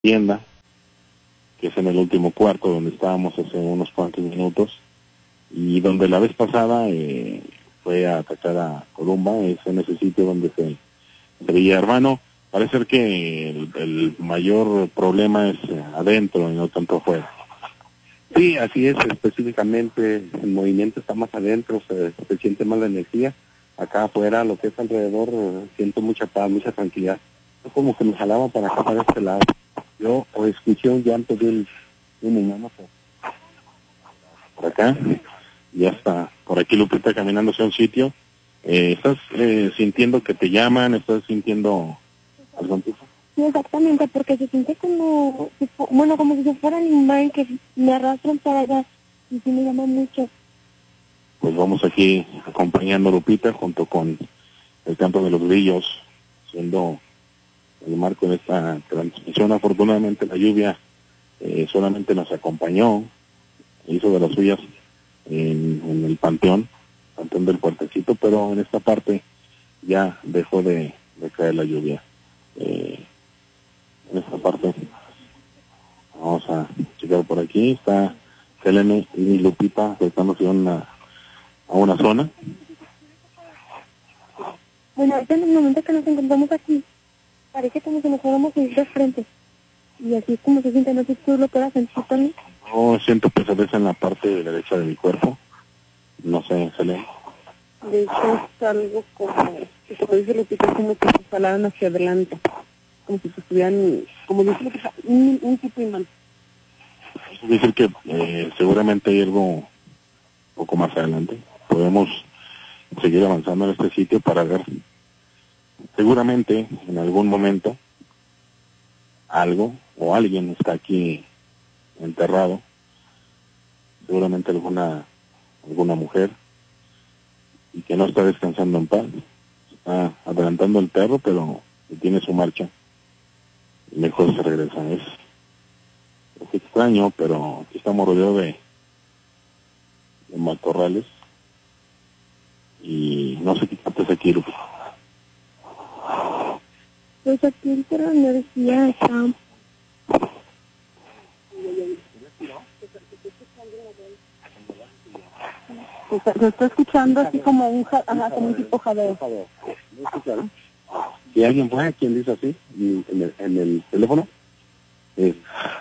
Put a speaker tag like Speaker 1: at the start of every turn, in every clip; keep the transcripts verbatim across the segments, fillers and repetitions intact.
Speaker 1: tienda, que es en el último cuarto donde estábamos hace unos cuantos minutos, y donde la vez pasada eh, fue a atacar a Columba, es en ese sitio donde se, se veía. Hermano, parece ser que el, el mayor problema es adentro y no tanto afuera.
Speaker 2: Sí, así es, específicamente el movimiento está más adentro, se, se siente más la energía. Acá afuera, lo que es alrededor, siento mucha paz, mucha tranquilidad. Yo como que me jalaba para acá, para este lado. Yo o escuché un llanto de un, de un niño, no sé.
Speaker 1: Por acá, ya está, por aquí Lupita caminando hacia un sitio. Eh, ¿Estás eh, sintiendo que te llaman? ¿Estás sintiendo algún tipo?
Speaker 3: Sí, exactamente, porque se siente como, si fu- bueno, como si se fuera un imán que me arrastran para allá y sí me llama mucho.
Speaker 1: Pues vamos aquí acompañando a Lupita junto con el Canto de los Grillos, siendo el marco de esta transmisión. Afortunadamente la lluvia eh, solamente nos acompañó, hizo de las suyas en, en el panteón, panteón del Puertecito, pero en esta parte ya dejó de, de caer la lluvia. Eh, en esta parte vamos a checar por aquí, está Selene y Lupita acercándose a una, a una zona.
Speaker 3: Bueno, ahorita en el momento que nos encontramos aquí, parece como si nos fuéramos a ir de frente. Y así es como se siente, no sé si tú lo puedas sentir también.
Speaker 1: Yo siento pesadez en la parte derecha de mi cuerpo, no sé, Selene.
Speaker 4: De hecho es algo como, como dice Lupita, como que se jalaran hacia adelante, como si estuvieran, como dice Lupita, un, un tipo imán.
Speaker 1: Es decir que eh, seguramente hay algo un poco más adelante. Podemos seguir avanzando en este sitio para ver, seguramente en algún momento algo o alguien está aquí enterrado, seguramente alguna alguna mujer, y que no está descansando en paz, está adelantando el perro, pero tiene su marcha y mejor se regresa. Es, es extraño, pero aquí estamos rodeados de, de matorrales y no sé qué tanto es aquí, Lupe.
Speaker 3: Pues aquí en la energía está...
Speaker 4: O sea, se está escuchando así como un, ja, ajá, como un tipo jadeo.
Speaker 2: ¿Y alguien fue quien dice así en el, en el teléfono?
Speaker 1: Eh,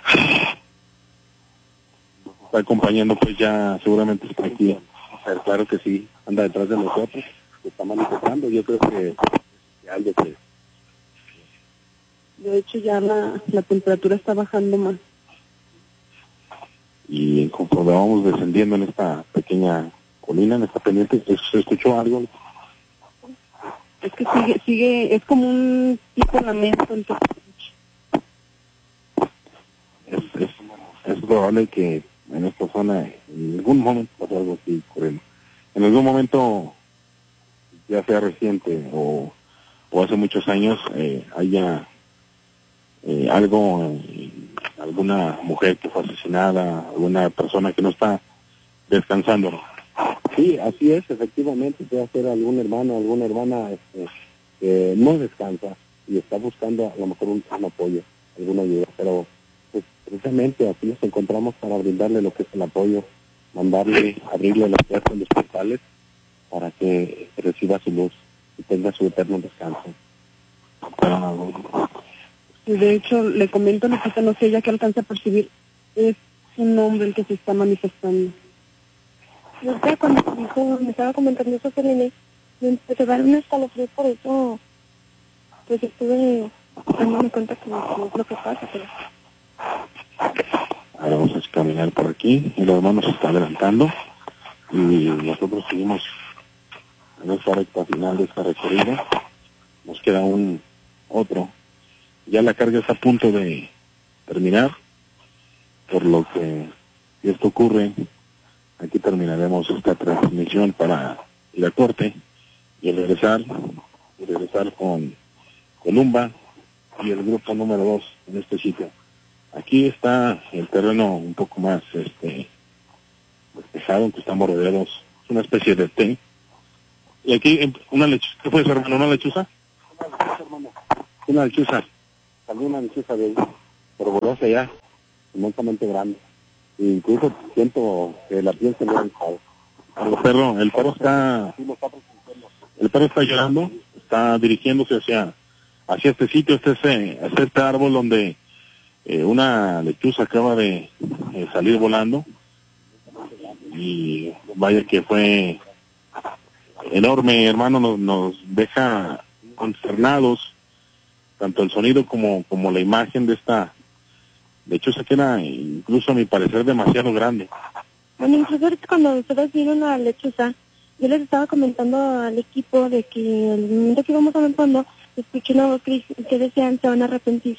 Speaker 1: está acompañando, pues ya seguramente está aquí.
Speaker 2: Pero claro que sí, anda detrás de nosotros, se está manifestando. Yo creo que, que algo que...
Speaker 4: De hecho ya la, la temperatura está bajando más.
Speaker 1: Y conforme vamos descendiendo en esta pequeña colina, en esta pendiente, ¿se escuchó algo?
Speaker 4: Es que sigue, sigue, es como un tipo lamento. Entonces...
Speaker 1: Es, es, es probable que en esta zona en algún momento pase algo así corriendo. En algún momento, ya sea reciente o, o hace muchos años, eh, haya eh, algo, eh, alguna mujer que fue asesinada, alguna persona que no está descansando, ¿no?
Speaker 2: Sí, así es, efectivamente, puede ser algún hermano, alguna hermana este, que no descansa y está buscando a lo mejor un, un apoyo, alguna ayuda, pero pues, precisamente aquí nos encontramos para brindarle lo que es el apoyo, mandarle, abrirle las puertas, los portales, para que reciba su luz y tenga su eterno descanso.
Speaker 4: Y de hecho, le comento a Lupita, no sé ella que alcanza a percibir, es un hombre el que se está manifestando.
Speaker 3: No sé, cuando me dijo, me estaba comentando eso, Selene, me empezó a dar un escalofrío, por eso, pues estuve dándome cuenta que no es lo que pasa, pero...
Speaker 1: Ahora vamos a caminar por aquí, y los hermanos se está adelantando, y nosotros seguimos en esta recta final de esta recorrida. Nos queda un otro. Ya la carga está a punto de terminar, por lo que si esto ocurre, aquí terminaremos esta transmisión para ir a corte y regresar, y regresar con Columba y el grupo número dos en este sitio. Aquí está el terreno un poco más este despejado, aunque estamos rodeados, es una especie de té. Y aquí una lechuza, ¿qué fue eso, hermano? ¿Una lechuza?
Speaker 2: Una lechuza, hermano.
Speaker 1: Una lechuza.
Speaker 2: Alguna lechuza de ahí. pero voló hacia allá, inmensamente grande. E incluso siento que la piel se me ha hinchado.
Speaker 1: El perro, el perro está, el perro está llorando, está dirigiéndose hacia, hacia este sitio, este, este, hacia este árbol donde eh, una lechuza acaba de eh, salir volando. Y vaya que fue enorme, hermano, nos, nos deja consternados, tanto el sonido como, como la imagen de esta lechuza que era, incluso a mi parecer, demasiado grande.
Speaker 3: Bueno, incluso ahorita cuando ustedes vieron la lechuza, yo les estaba comentando al equipo de que el momento que íbamos avanzando, escuché una voz que, que decían, se van a arrepentir.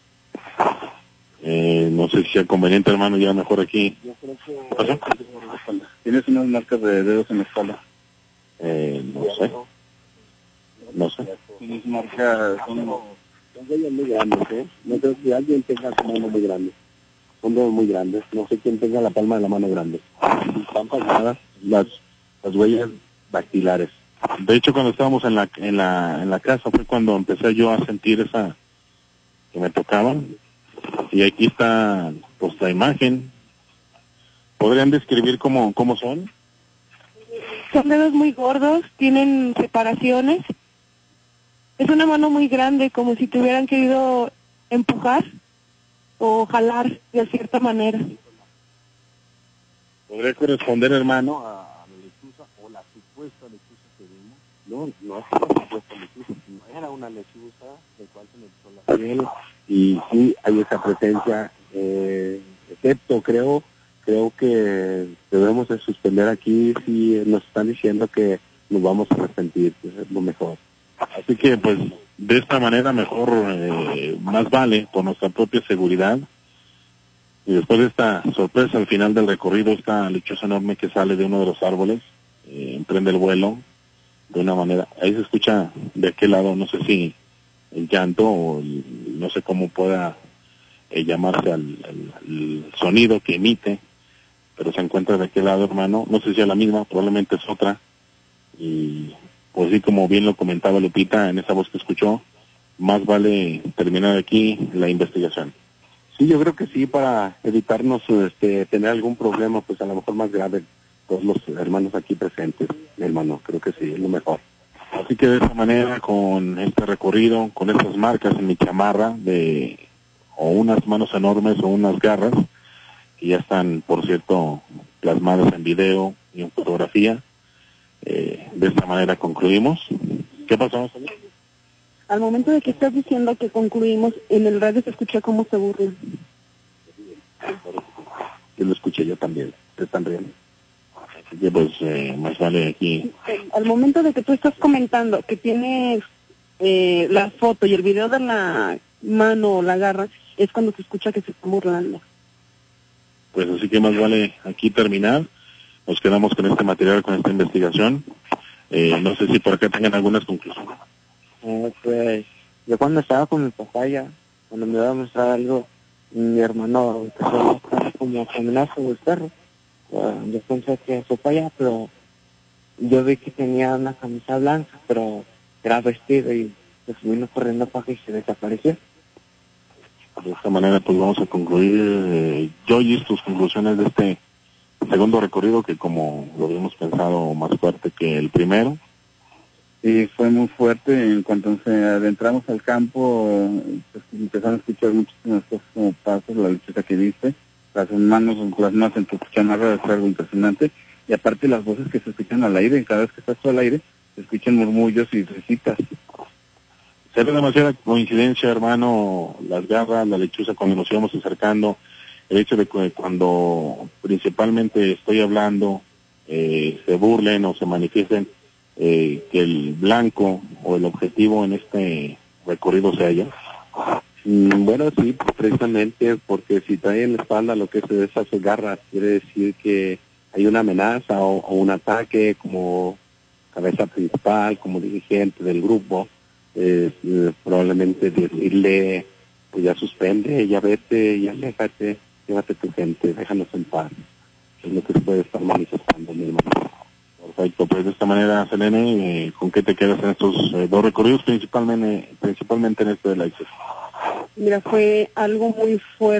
Speaker 1: Eh, no sé si sea conveniente, hermano, ya mejor aquí.
Speaker 2: Yo creo que...
Speaker 1: ¿Qué pasó?
Speaker 2: Tienes unas marcas de dedos en la espalda.
Speaker 1: Eh, no sé. No sé.
Speaker 2: Tienes marcas... Son, son huellas muy grandes, ¿eh? No creo que alguien tenga su mano muy grande. Son dedos muy grandes. No sé quién tenga la palma de la mano grande. Están pasadas las, las huellas dactilares.
Speaker 1: De hecho, cuando estábamos en la, en la, en la casa fue cuando empecé yo a sentir esa, que me tocaban. Y aquí está, pues, la imagen. ¿Podrían describir cómo, cómo son?
Speaker 4: Son dedos muy gordos, tienen separaciones. Es una mano muy grande, como si te hubieran querido empujar o jalar de cierta manera.
Speaker 1: ¿Podría corresponder, hermano, a
Speaker 2: La lechuza o la supuesta lechuza que vimos. No, no es una supuesta lechuza, sino era una lechuza de cual se le echó la piel. Y sí, hay esa presencia, eh, excepto creo... Creo que debemos de suspender aquí si nos están diciendo que nos vamos a arrepentir, pues es lo mejor.
Speaker 1: Así que, pues, de esta manera mejor, eh, más vale, por nuestra propia seguridad. Y después de esta sorpresa, al final del recorrido, esta lechuza enorme que sale de uno de los árboles, eh, emprende el vuelo de una manera. Ahí se escucha de aquel lado, no sé si el llanto o el, no sé cómo pueda eh, llamarse al, al, al sonido que emite, pero se encuentra de aquel lado, hermano. No sé si es la misma, probablemente es otra. Y pues sí, como bien lo comentaba Lupita en esa voz que escuchó, más vale terminar aquí la investigación.
Speaker 2: Sí, yo creo que sí, para evitarnos este, tener algún problema, pues a lo mejor más grave, todos los hermanos aquí presentes, hermano, creo que sí, es lo mejor.
Speaker 1: Así que de esta manera, con este recorrido, con estas marcas en mi chamarra, de o unas manos enormes o unas garras, que ya están, por cierto, plasmadas en video y en fotografía. Eh, de esta manera concluimos. ¿Qué pasó?
Speaker 4: Al momento de que estás diciendo que concluimos, en el radio se escucha cómo se burlan.
Speaker 2: Yo lo escuché yo también, se están riendo.
Speaker 1: Así que pues eh, más vale aquí.
Speaker 4: Al momento de que tú estás comentando que tienes eh, la foto y el video de la mano o la garra, es cuando se escucha que se están burlando.
Speaker 1: Pues así que más vale aquí terminar. Nos quedamos con este material, con esta investigación. Eh, no sé si por acá tengan algunas conclusiones.
Speaker 2: Eh, pues yo cuando estaba con mi papá ya, cuando me iba a mostrar algo, mi hermano empezó a buscar como caminar sobre el perro. Uh, yo pensé que fue para allá, pero yo vi que tenía una camisa blanca, pero era vestido y pues vino corriendo para que se desapareció.
Speaker 1: De esta manera pues vamos a concluir, eh, Joyce, tus conclusiones de este segundo recorrido que, como lo habíamos pensado, más fuerte que el primero.
Speaker 5: Sí, fue muy fuerte. En cuanto nos adentramos al campo, pues, empezaron a escuchar muchísimas cosas como pasos, la lechuza que viste, las manos plasmadas en tu chamarra, es algo impresionante. Y aparte las voces que se escuchan al aire, cada vez que estás tú al aire, se escuchan murmullos y risitas.
Speaker 1: Será demasiada coincidencia, hermano, las garras, la lechuza, cuando nos íbamos acercando, el hecho de que cuando principalmente estoy hablando, eh, se burlen o se manifiesten, eh, que el blanco o el objetivo en este recorrido sea ella.
Speaker 2: Mm, bueno, sí, precisamente, porque si trae en la espalda lo que es esas garras, quiere decir que hay una amenaza o, o un ataque como cabeza principal, como dirigente del grupo. Eh, eh, probablemente decirle, pues ya suspende, ya vete, ya déjate, llévate tu gente, déjanos en paz. Es lo que se puede estar manifestando, mi hermano.
Speaker 1: Perfecto, pues de esta manera, Selene, eh, ¿con qué te quedas en estos eh, dos recorridos, principalmente principalmente en este de la I C E S?
Speaker 4: Mira, fue algo muy fuerte.